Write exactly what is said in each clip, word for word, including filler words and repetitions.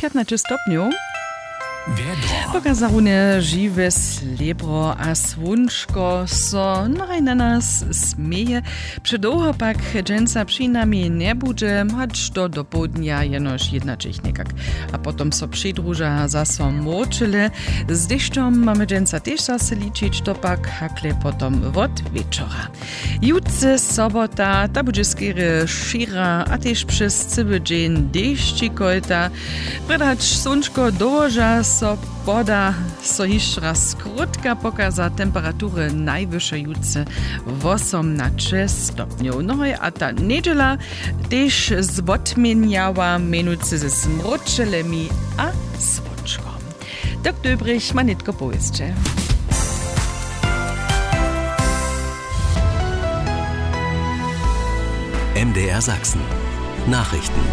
piętnaście stopniów. Pokazarune žiwe slebro a svunčko so nohaj na nas smeje. Předouho pak dženca přinami nebude, hač to do południa jenož jednačich nekak. A potom so přidruža zaso močile. Z dešťom mamy dženca tež zase ličić, to pak hakle potom od večora. Jutce sobota, ta bude skere šira, a tež přes cyby džen dešćikojta. Predač sunčko doža so poda so hiš raz krótka pokaza temperatury najwyższe jutce osiemnaście stopniów. No a ta niedziela też zwodmieniała menuce ze smročelemi a słodczką. Tak dobrych manitko powiedzcie. M D R Sachsen. Nachrichten.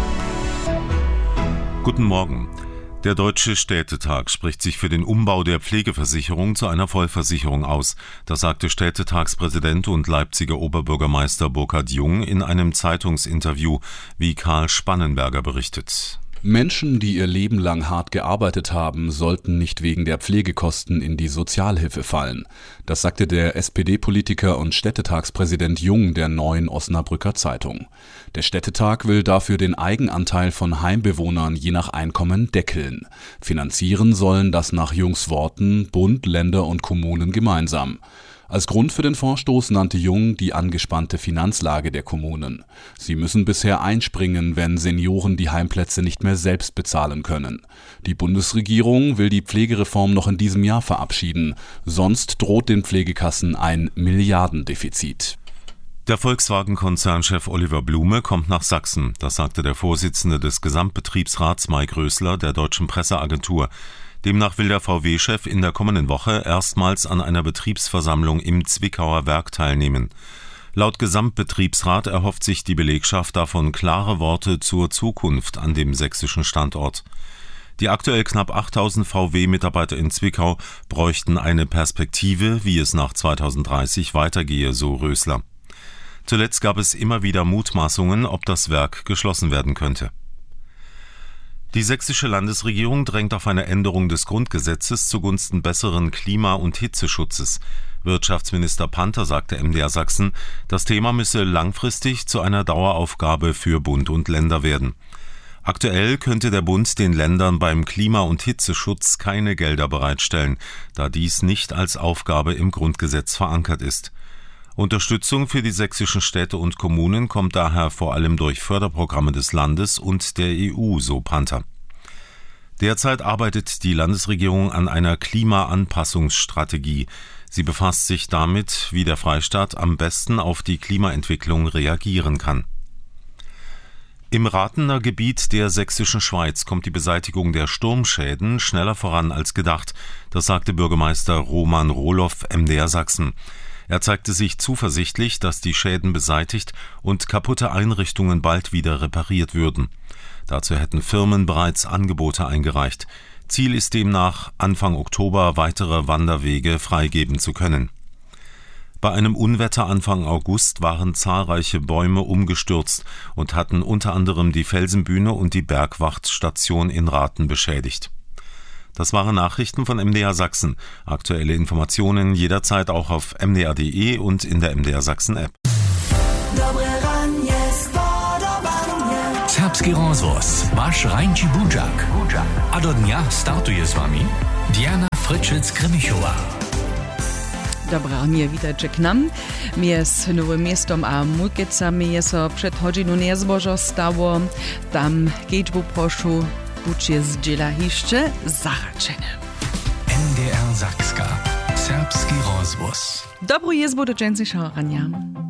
Guten Morgen. Der Deutsche Städtetag spricht sich für den Umbau der Pflegeversicherung zu einer Vollversicherung aus. Das sagte Städtetagspräsident und Leipziger Oberbürgermeister Burkhard Jung in einem Zeitungsinterview, wie Karl Spannenberger berichtet. Menschen, die ihr Leben lang hart gearbeitet haben, sollten nicht wegen der Pflegekosten in die Sozialhilfe fallen. Das sagte der S P D-Politiker und Städtetagspräsident Jung der Neuen Osnabrücker Zeitung. Der Städtetag will dafür den Eigenanteil von Heimbewohnern je nach Einkommen deckeln. Finanzieren sollen das nach Jungs Worten Bund, Länder und Kommunen gemeinsam. Als Grund für den Vorstoß nannte Jung die angespannte Finanzlage der Kommunen. Sie müssen bisher einspringen, wenn Senioren die Heimplätze nicht mehr selbst bezahlen können. Die Bundesregierung will die Pflegereform noch in diesem Jahr verabschieden. Sonst droht den Pflegekassen ein Milliardendefizit. Der Volkswagen-Konzernchef Oliver Blume kommt nach Sachsen. Das sagte der Vorsitzende des Gesamtbetriebsrats Mike Rösler der Deutschen Presseagentur. Demnach will der V W-Chef in der kommenden Woche erstmals an einer Betriebsversammlung im Zwickauer Werk teilnehmen. Laut Gesamtbetriebsrat erhofft sich die Belegschaft davon klare Worte zur Zukunft an dem sächsischen Standort. Die aktuell knapp achttausend V W-Mitarbeiter in Zwickau bräuchten eine Perspektive, wie es nach zweitausenddreißig weitergehe, so Rösler. Zuletzt gab es immer wieder Mutmaßungen, ob das Werk geschlossen werden könnte. Die sächsische Landesregierung drängt auf eine Änderung des Grundgesetzes zugunsten besseren Klima- und Hitzeschutzes. Wirtschaftsminister Panther sagte M D R Sachsen, das Thema müsse langfristig zu einer Daueraufgabe für Bund und Länder werden. Aktuell könnte der Bund den Ländern beim Klima- und Hitzeschutz keine Gelder bereitstellen, da dies nicht als Aufgabe im Grundgesetz verankert ist. Unterstützung für die sächsischen Städte und Kommunen kommt daher vor allem durch Förderprogramme des Landes und der E U, so Panther. Derzeit arbeitet die Landesregierung an einer Klimaanpassungsstrategie. Sie befasst sich damit, wie der Freistaat am besten auf die Klimaentwicklung reagieren kann. Im Rathener Gebiet der sächsischen Schweiz kommt die Beseitigung der Sturmschäden schneller voran als gedacht. Das sagte Bürgermeister Roman Rohloff M D R Sachsen. Er zeigte sich zuversichtlich, dass die Schäden beseitigt und kaputte Einrichtungen bald wieder repariert würden. Dazu hätten Firmen bereits Angebote eingereicht. Ziel ist demnach, Anfang Oktober weitere Wanderwege freigeben zu können. Bei einem Unwetter Anfang August waren zahlreiche Bäume umgestürzt und hatten unter anderem die Felsenbühne und die Bergwachtstation in Rathen beschädigt. Das waren Nachrichten von M D R Sachsen. Aktuelle Informationen jederzeit auch auf m d r punkt d e und in der M D R Sachsen App. Serbski rozvoz, waš Rajnči Budžak. A do dnia startuje s vami Diana Fryczec-Kremichowa. Dobra, nie witajcie k nam. Mnie z Nowym Miestom a Mulkicami jest przed godziną niezbożo stało. Tam gejczbu proszu bucie zdziela jeszcze zaraczene. M D R Sakska. Serbski rozvoz. Dobro jezbo do dżęcy szarania.